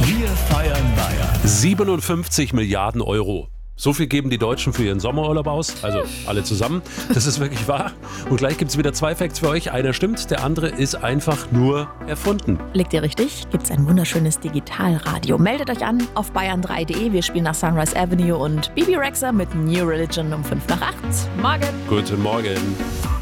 Wir feiern Bayern. 57 Milliarden Euro. So viel geben die Deutschen für ihren Sommerurlaub aus, also alle zusammen. Das ist wirklich wahr. Und gleich gibt es wieder 2 Facts für euch. Einer stimmt, der andere ist einfach nur erfunden. Liegt ihr richtig? Gibt's ein wunderschönes Digitalradio. Meldet euch an auf bayern3.de. Wir spielen nach Sunrise Avenue und Bibi Rexha mit New Religion um 7:55. Morgen. Guten Morgen.